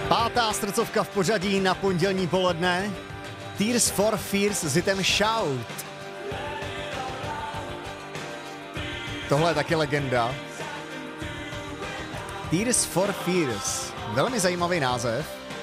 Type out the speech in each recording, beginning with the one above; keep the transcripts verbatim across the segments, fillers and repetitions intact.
Pátá srdcovka v pořadí na pondělní poledne. Tears for Fears s hitem Shout. Tohle je taky legenda. Tears for Fears. Velmi zajímavý název.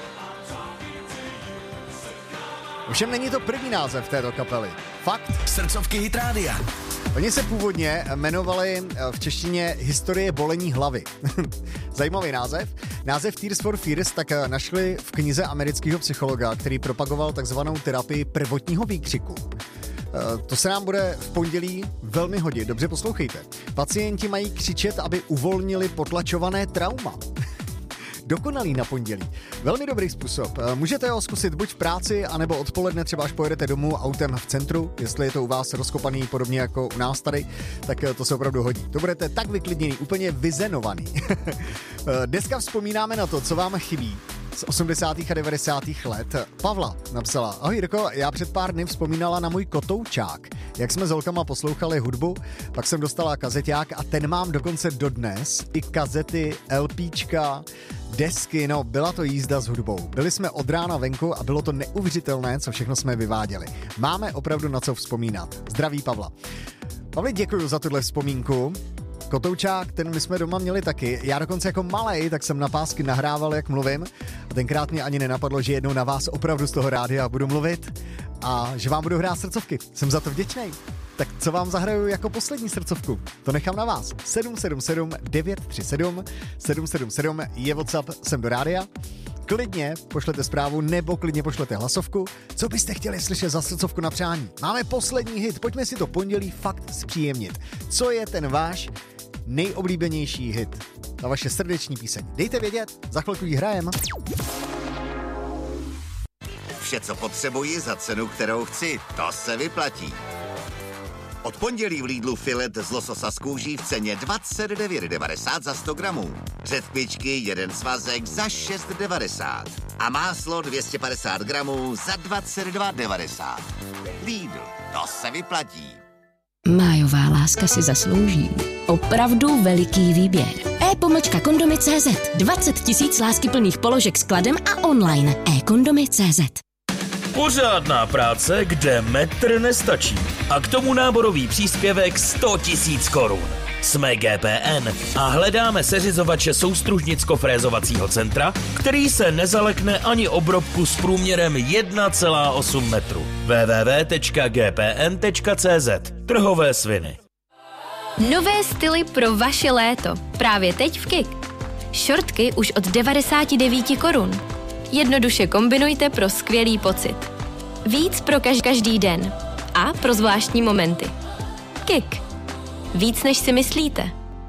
Ovšem není to první název této kapely. Fakt. Srdcovky Hit Rádia. Oni se původně jmenovali v češtině Historie bolení hlavy. Zajímavý název. Název Tears for Fears tak našli v knize amerického psychologa, který propagoval takzvanou terapii prvotního výkřiku. To se nám bude v pondělí velmi hodit. Dobře poslouchejte. Pacienti mají křičet, aby uvolnili potlačované trauma. Dokonalý na pondělí. Velmi dobrý způsob. Můžete ho zkusit buď v práci, anebo odpoledne, třeba až pojedete domů autem v centru, jestli je to u vás rozkopaný podobně jako u nás tady, tak to se opravdu hodí. To budete tak vyklidněný, úplně vyzenovaný. Dneska vzpomínáme na to, co vám chybí z osmdesátých a devadesátých let. Pavla napsala: ahoj Jirko, já před pár dny vzpomínala na můj kotoučák. Jak jsme s holkama poslouchali hudbu, pak jsem dostala kazeťák a ten mám dokonce dodnes. I kazety, LPčka, desky, no byla to jízda s hudbou. Byli jsme od rána venku a bylo to neuvěřitelné, co všechno jsme vyváděli. Máme opravdu na co vzpomínat. Zdraví Pavla. Pavli, děkuji za tuhle vzpomínku. Kotoučák, ten my jsme doma měli taky. Já dokonce jako malej, tak jsem na pásky nahrával, jak mluvím. A tenkrát mě ani nenapadlo, že jednou na vás opravdu z toho rádia budu mluvit a že vám budu hrát srdcovky. Jsem za to vděčnej. Tak co vám zahraju jako poslední srdcovku? To nechám na vás. sedm sedm sedm devět tři sedm sedm sedm sedm je WhatsApp sem do rádia. Klidně pošlete zprávu nebo klidně pošlete hlasovku. Co byste chtěli slyšet za srdcovku na přání? Máme poslední hit, pojďme si to pondělí fakt zpříjemnit. Co je ten váš nejoblíbenější hit? Ta vaše srdeční píseň. Dejte vědět, za chvilku ji hrajem. Vše, co potřebuji za cenu, kterou chci, to se vyplatí. Od pondělí v Lidlu filet z lososa z kůží v ceně dvacet devět devadesát za sto gramů. Řetkvičky jeden svazek za šest devadesát. A máslo dvě stě padesát gramů za dvacet dva devadesát. Lidl, to se vyplatí. Májová láska si zaslouží opravdu veliký výběr. e-pomlčka kondomy tečka cé zet. dvacet tisíc láskyplných položek s kladem a online. e-kondomy tečka cé zet. Pořádná práce, kde metr nestačí. A k tomu náborový příspěvek sto tisíc korun. Jsme G P N a hledáme seřizovače soustružnicko-frézovacího centra, který se nezalekne ani obrobku s průměrem jedna celá osm metru. w w w tečka g p n tečka cé zet. Trhové sviny. Nové styly pro vaše léto. Právě teď v Kik. Šortky už od devadesát devět korun. Jednoduše kombinujte pro skvělý pocit. Víc pro kaž- každý den. A pro zvláštní momenty. Kik. Víc, než si myslíte.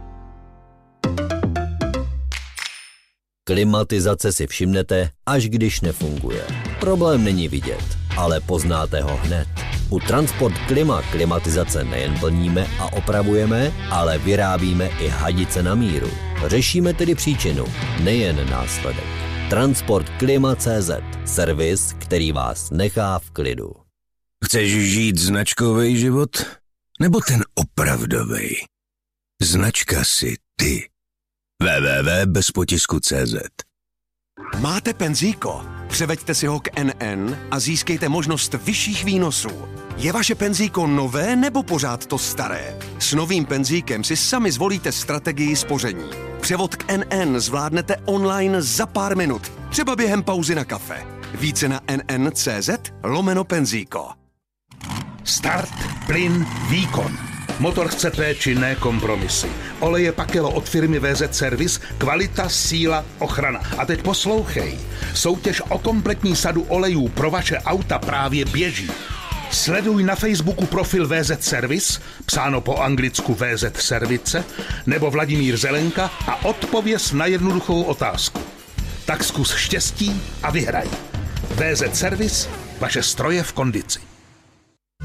Klimatizace si všimnete, až když nefunguje. Problém není vidět, ale poznáte ho hned. U Transport Klima klimatizace nejen plníme a opravujeme, ale vyrábíme i hadice na míru. Řešíme tedy příčinu, nejen následek. Transport Klima tečka cé zet. Servis, který vás nechá v klidu. Chceš žít značkový život? Nebo ten opravdovej? Značka si ty. w w w tečka bez potisku tečka cé zet. Máte penzíko? Převeďte si ho k N N a získejte možnost vyšších výnosů. Je vaše penzíko nové nebo pořád to staré? S novým penzíkem si sami zvolíte strategii spoření. Převod k N N zvládnete online za pár minut, třeba během pauzy na kafe. Více na N N tečka cé zet lomeno penzíko. Start, plyn, výkon. Motor chcete či ne kompromisy. Oleje Pakelo od firmy V Z Service, kvalita, síla, ochrana. A teď poslouchej. Soutěž o kompletní sadu olejů pro vaše auta právě běží. Sleduj na Facebooku profil V Z Service, psáno po anglicku V Z Service, nebo Vladimír Zelenka a odpověz na jednoduchou otázku. Tak zkus štěstí a vyhraj. V Z Service, vaše stroje v kondici.